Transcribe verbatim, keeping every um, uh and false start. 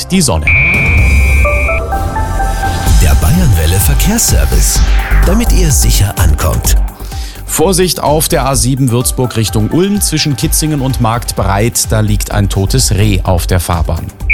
scheint die Sonne. Der Bayernwelle Verkehrsservice, damit ihr sicher ankommt. Vorsicht auf der A sieben Würzburg Richtung Ulm zwischen Kitzingen und Marktbreit, da liegt ein totes Reh auf der Fahrbahn.